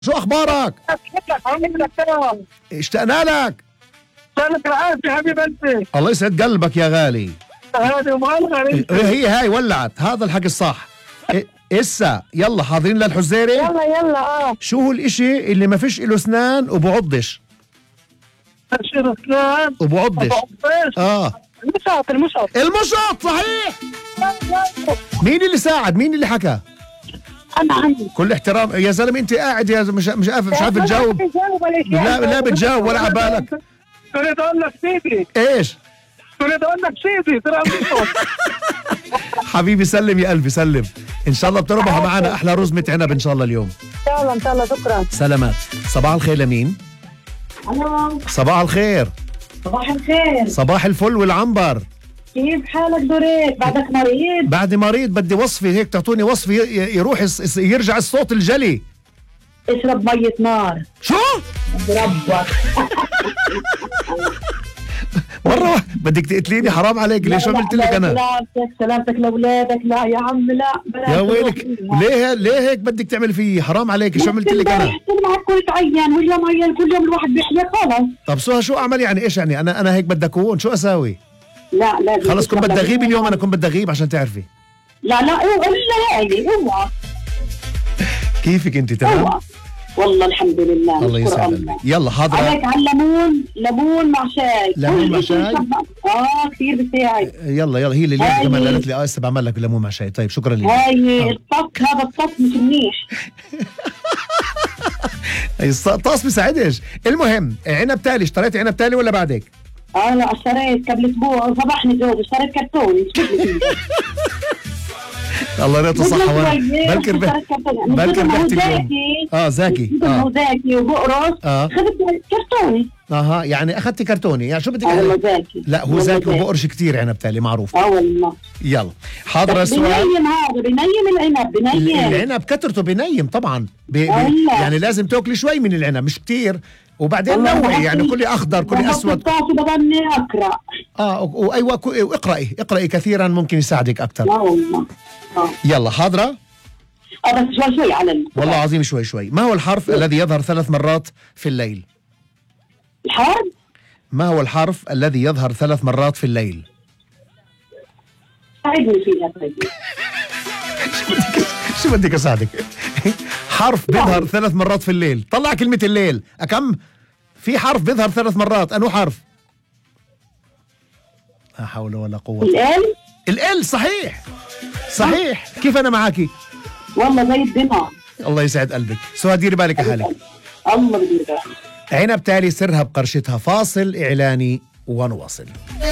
شو اخبارك؟ اشتقنا لك. سالك العافية حبيب قلبي. الله يسعد قلبك يا غالي. هذه مغلغل. هي هاي ولعت، هذا الحكي الصح. اسا يلا حاضرين للحزيري؟ يلا شو هو الاشي اللي ما فيش له اسنان وبعضش؟ تشير اسنان وبعضش. المشط صحيح. مين اللي ساعد؟ مين اللي حكى؟ انا عندي كل احترام يا زلمه، انت قاعد يا مش عارف تجاوب. لا بتجاوب ولا عبالك. تريد اقول لك سيدي. ايش؟ تريد اقول لك سيدي ترى. حبيبي سلم يا قلبي سلم. ان شاء الله بتربحوا معنا احلى رزمة عنب ان شاء الله اليوم. ان شاء الله شكرا. سلامات. صباح الخير لمين؟ الو. صباح الخير. صباح الخير. صباح الفل والعنبر. كيف حالك دوريك؟ بعدك مريض؟ بعد مريض، بدي وصفي هيك تعطوني وصفي يروح يرجع الصوت الجلي. اشرب مية نار. شو؟ بربك. مرة بدك تقتليني، حرام عليك. ليش عملت لك انا؟ سلامتك لاولادك. لا يا عم لا. يا ويلك، ليه هيك بدك تعمل فيي؟ حرام عليك. شو عملت لك انا؟ معك كل عيان واليوم عيان، كل يوم الواحد بيحلى خلص. طب شو اعمل يعني؟ ايش يعني انا هيك بدي اكون؟ شو اساوي؟ لا لازم خلص كنت بدي اغيب اليوم، انا كنت بدي اغيب عشان تعرفي. لا اوعى. كيفك انت؟ تمام والله الحمد لله. الله يسعدك. يلا حاضرة. عليك على ليمون مع شاي. ليمون مع شاي؟ كثير بيساعد. يلا هي اللي اليوم كمان قالت لي هسه بعمل لك ليمون مع شاي. طيب شكرا لك. هاي الطق، هذا الطق مش منيح. الطاس بيساعدش. المهم عنب تالي، اشتريت عنب تالي ولا بعدك؟ لا اشتريت قبل اسبوع، صبحني جوز اشتريت كرتون. الله يرضى الصحة. بلكر ربحت اليوم. زاكي. هو زاكي وبقرص. اخذت كرتوني. يعني اخذتي كرتوني. يعني شو بدك؟ زاكي. لا هو زاكي وبقرش كثير عنب تالي معروف. والله. يلا حاضر السؤال. بنيم هذا، بنيم العنب. العنب كترته بنيم طبعا. يعني لازم تاكلي شوي من العنب، مش كثير. وبعدين نوعي، يعني كلي اخضر كلي اسود. بضلني اقرا. وايوه اقراي كثيرا، ممكن يساعدك اكثر. والله. يلا حاضرة؟ بس شوي على والله العظيم شوي. ما هو الحرف الذي يظهر 3 مرات في الليل؟ الحرف؟ ما هو الحرف الذي يظهر 3 مرات في الليل؟ ساعدني فيها طيب. شو بدك اساعدك؟ حرف بيظهر 3 مرات في الليل. طلع كلمة الليل. أكم في حرف بيظهر 3 مرات؟ أنو حرف؟ لا حول ولا قوة. ال صحيح. كيف أنا معاكي؟ والله زي الدماغ. الله يسعد قلبك. سو ديري بالك يا حالك. الله بدير بالك. عنب تالي سرها بقرشتها. فاصل إعلاني ونواصل.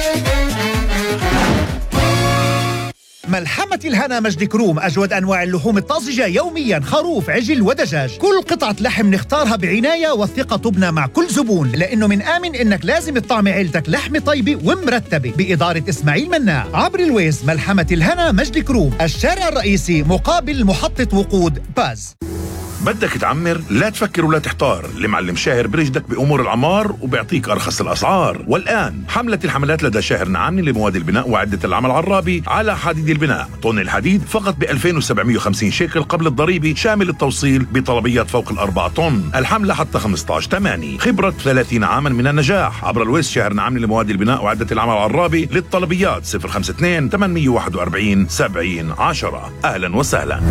ملحمة الهنا مجد كروم، أجود أنواع اللحوم الطازجة يوميا، خروف عجل ودجاج. كل قطعة لحم نختارها بعناية، والثقة تبنى مع كل زبون، لأنه من آمن إنك لازم تطعم عيلتك لحمة طيبة ومرتبة. بإدارة إسماعيل مناع. عبر الويز ملحمة الهنا مجد كروم، الشارع الرئيسي مقابل محطة وقود باز. بدك تعمر؟ لا تفكر ولا تحتار، المعلم شاهر برشدك بأمور العمار وبيعطيك أرخص الأسعار. والآن حملة الحملات لدى شاهر نعامني لمواد البناء وعدة العمل العرابي على حديد البناء. طن الحديد فقط ب 2750 شيكل قبل الضريبة، شامل التوصيل بطلبيات فوق 4 طن. الحملة حتى 15/8. خبرة 30 عاما من النجاح. عبر الويس شاهر نعامني لمواد البناء وعدة العمل العرابي. للطلبيات 052 841 7010. أهلا وسهلا.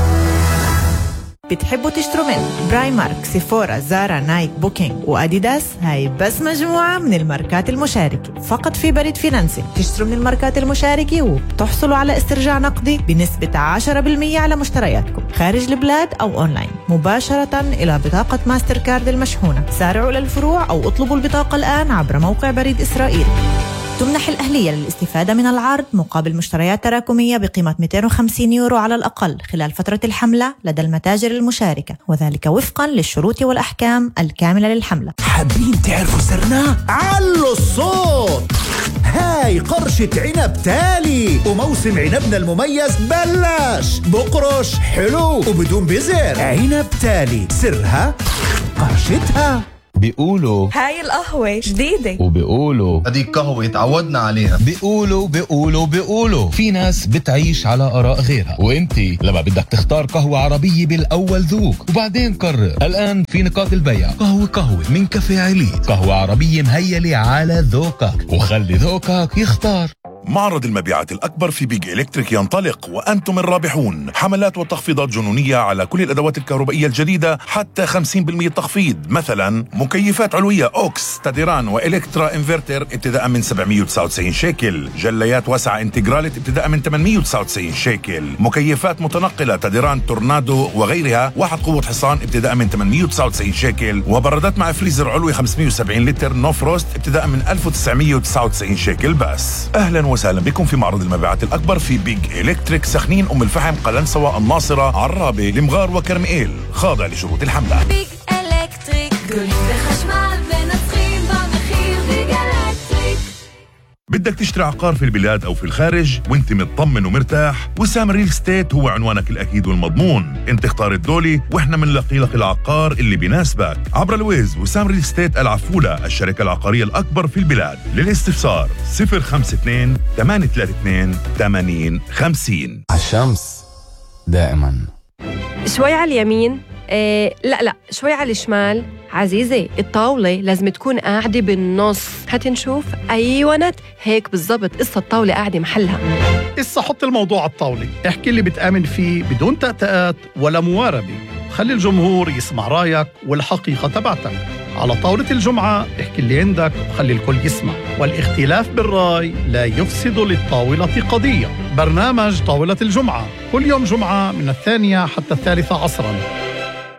بتحبوا تشتروا من برايمارك، سيفورا، زارا، نايك، بوكينج وأديداس؟ هاي بس مجموعة من الماركات المشاركة فقط في بريد فينانسي. تشتروا من الماركات المشاركة وبتحصلوا على استرجاع نقدي بنسبة 10% على مشترياتكم خارج البلاد أو أونلاين مباشرة إلى بطاقة ماستر كارد المشحونة. سارعوا للفروع أو اطلبوا البطاقة الآن عبر موقع بريد إسرائيل. تمنح الأهلية للاستفادة من العرض مقابل مشتريات تراكمية بقيمة 250 يورو على الأقل خلال فترة الحملة لدى المتاجر المشاركة، وذلك وفقا للشروط والأحكام الكاملة للحملة. حابين تعرفوا سرنا؟ علوا الصوت. هاي قرشة عنب تالي، وموسم عنبنا المميز بلش. بقرش حلو وبدون بزر. عنب تالي سرها قرشتها. بيقولوا هاي القهوة جديدة، وبيقولوا هديك قهوة تعودنا عليها. بيقولوا في ناس بتعيش على آراء غيرها، وانتي لما بدك تختار قهوة عربية بالأول ذوق وبعدين قرر. الآن في نقاط البيع قهوة من كافيه عليت، قهوة عربية مهيلة على ذوقك، وخلي ذوقك يختار. معرض المبيعات الأكبر في بيج إلكتريك ينطلق وأنتم الرابحون. حملات وتخفيضات جنونية على كل الأدوات الكهربائية الجديدة، حتى 50% تخفيض. مثلا مكيفات علوية أوكس تاديران وإلكترا إنفرتر ابتداء من 799 شيكل، جليات واسعة انتجرالت ابتداء من 899 شيكل، مكيفات متنقلة تاديران تورنادو وغيرها 1 قوة حصان ابتداء من 899 شيكل، وبرادات مع فريزر علوي 570 لتر نو فروست ابتداء من 1999 شيكل بس. أهلا وسهلا بكم في معرض المبيعات الأكبر في بيج إلكتريك سخنين، أم الفحم، قلنسوة، الناصرة، عرابة، المغار وكرميل، خاضع لشروط الحملة. بيج إلكتريك كل خشمال بنسخين بمخير بيج إلكتريك. بدك تشتري عقار في البلاد أو في الخارج وانت مطمن ومرتاح؟ وسام ريل ستيت هو عنوانك الأكيد والمضمون. انت اختار الدولي واحنا منلاقي لك العقار اللي بيناسبك عبر الويز. وسام ريل ستيت العفولة، الشركة العقارية الأكبر في البلاد. للاستفسار 052 832 8050. عالشمس دائما. شوي على اليمين، لا شوي على الشمال. عزيزي الطاولة لازم تكون قاعدة بالنص. هاتي نشوف. أيوة هيك بالضبط، قصة الطاولة قاعدة محلها. إسا حط الموضوع على الطاولة، احكي اللي بتآمن فيه بدون تأتأات ولا مواربة. خلي الجمهور يسمع رايك والحقيقة تبعتك. على طاولة الجمعة احكي اللي عندك وخلي الكل يسمع، والاختلاف بالرأي لا يفسد للطاولة قضية. برنامج طاولة الجمعة كل يوم جمعة من 2 حتى 3 عصراً